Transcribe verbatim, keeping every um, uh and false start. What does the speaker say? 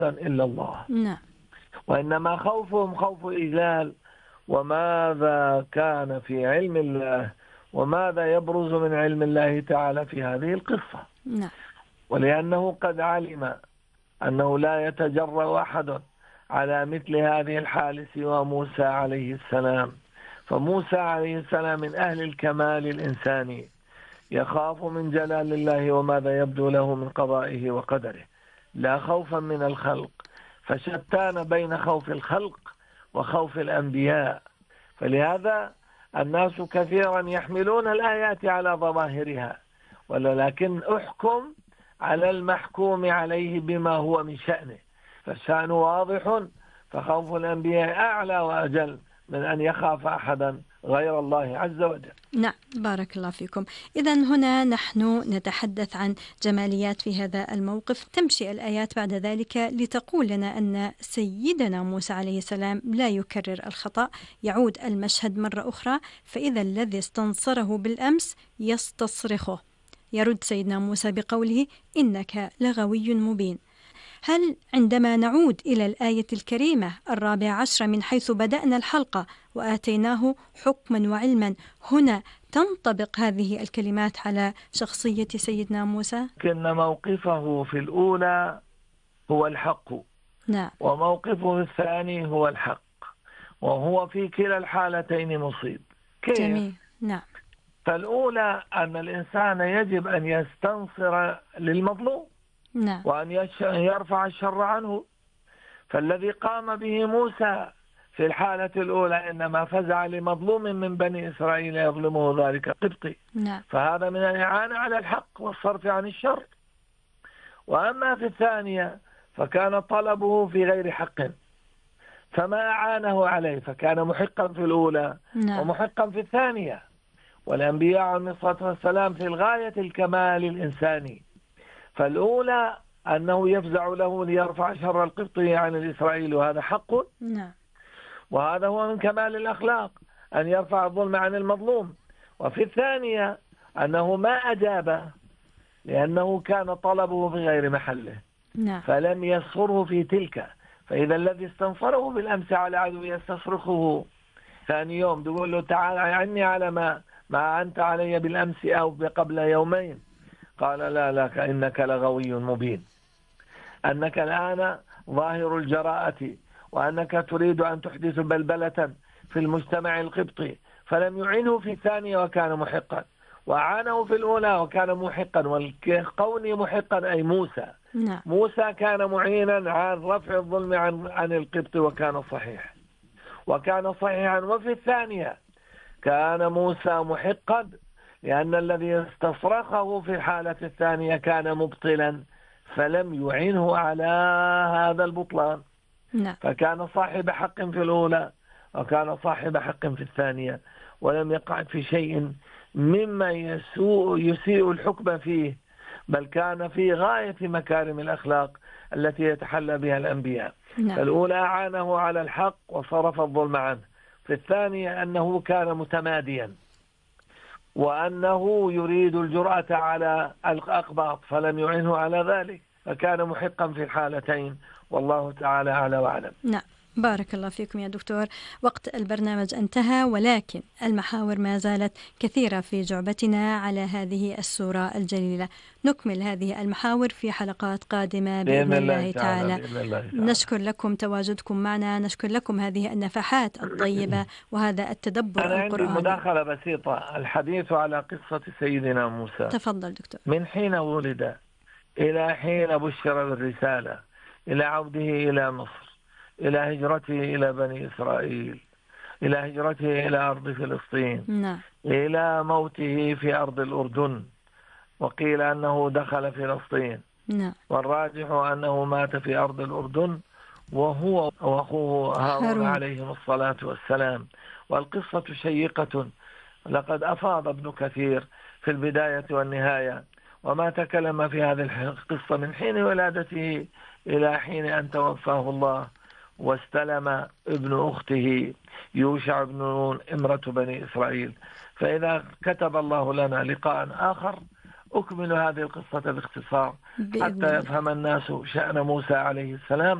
إلا الله. نعم. وإنما خوفهم خوف إجلال، وماذا كان في علم الله وماذا يبرز من علم الله تعالى في هذه القصة. نعم. ولأنه قد علم أنه لا يتجرأ أحد على مثل هذه الحال سوى موسى عليه السلام. فموسى عليه السلام من أهل الكمال الإنساني، يخاف من جلال الله وماذا يبدو له من قضائه وقدره، لا خوفا من الخلق. فشتان بين خوف الخلق وخوف الأنبياء. فلهذا الناس كثيرا يحملون الآيات على ظواهرها، ولكن أحكم على المحكوم عليه بما هو من شأنه، فالشأن واضح. فخوف الأنبياء أعلى وأجل من أن يخاف أحدا غير الله عز وجل. نعم، بارك الله فيكم. إذن هنا نحن نتحدث عن جماليات في هذا الموقف. تمشي الآيات بعد ذلك لتقول لنا أن سيدنا موسى عليه السلام لا يكرر الخطأ. يعود المشهد مرة أخرى، فإذا الذي استنصره بالأمس يستصرخه. يرد سيدنا موسى بقوله: إنك لغوي مبين. هل عندما نعود إلى الآية الكريمة الرابعة عشرة من حيث بدأنا الحلقة وآتيناه حكما وعلما، هنا تنطبق هذه الكلمات على شخصية سيدنا موسى؟ كأن موقفه في الأولى هو الحق، نعم. وموقفه الثاني هو الحق، وهو في كلا الحالتين مصيب. كيف؟ جميل. نعم. فالأولى أن الإنسان يجب أن يستنصر للمظلوم، نعم. وأن يرفع الشر عنه. فالذي قام به موسى في الحالة الأولى إنما فزع لمظلوم من بني إسرائيل يظلمه ذلك القبطي. نعم. فهذا من الإعانة على الحق والصرف عن الشر. وأما في الثانية فكان طلبه في غير حق، فما أعانه عليه، فكان محقا في الأولى. نعم. ومحقا في الثانية. والأنبياء عليهم الصلاة والسلام في الغاية الكمال الإنساني. فالأولى أنه يفزع له ليرفع شر القبطي عن الإسرائيل، وهذا حق. نعم. وهذا هو من كمال الأخلاق، أن يرفع الظلم عن المظلوم. وفي الثانية أنه ما أجاب، لأنه كان طلبه في غير محله. نعم. فلم يصره في تلك. فإذا الذي استنصره بالأمس على عدو يستصرخه ثاني يوم، تقول له: تعال عني على ما ما أنت علي بالأمس أو قبل يومين. قال: لا لك إنك لغوي مبين، أنك الآن ظاهر الجراءة، وأنك تريد أن تحدث بلبلة في المجتمع القبطي. فلم يعنه في الثانية وكان محقا، وأعانه في الأولى وكان محقا. والقول محقا أي موسى. نعم. موسى كان معينا عن رفع الظلم عن, عن القبط، وكان صحيح وكان صحيحا. وفي الثانية كان موسى محقا، لأن الذي استصرخه في الحالة الثانية كان مبطلا، فلم يعنه على هذا البطلان. نعم. فكان صاحب حق في الأولى وكان صاحب حق في الثانية، ولم يقع في شيء مما يسوء يسيء الحكم فيه، بل كان في غاية مكارم الأخلاق التي يتحلى بها الأنبياء. نعم. فالأولى أعانه على الحق وصرف الظلم عنه. في الثانية أنه كان متماديا، وأنه يريد الجرأة على الأقباط، فلم يعنه على ذلك، فكان محقا في الحالتين. والله تعالى أعلى وأعلم. نعم، بارك الله فيكم يا دكتور. وقت البرنامج انتهى، ولكن المحاور ما زالت كثيرة في جعبتنا على هذه السورة الجليلة. نكمل هذه المحاور في حلقات قادمة بإذن, بإذن الله, الله تعالى, تعالى. بإذن الله تعالى. نشكر لكم تواجدكم معنا، نشكر لكم هذه النفحات الطيبة وهذا التدبر أنا القرآني. عندي مداخلة بسيطة. الحديث على قصة سيدنا موسى. تفضل دكتور. من حين ولد إلى حين بشر بالرسالة، إلى عوده إلى مصر، إلى هجرته إلى بني إسرائيل، إلى هجرته إلى أرض فلسطين، نعم. إلى موته في أرض الأردن، وقيل أنه دخل فلسطين، نعم. والراجح أنه مات في أرض الأردن وهو وأخوه هارون عليهم الصلاة والسلام. والقصة شيقة، لقد أفاض ابن كثير في البداية والنهاية، وما تكلم في هذه القصة من حين ولادته إلى حين أن توفاه الله واستلم ابن أخته يوشع بن نون امرة بني إسرائيل. فإذا كتب الله لنا لقاء آخر أكمل هذه القصة باختصار بإذن حتى الله. يفهم الناس شأن موسى عليه السلام.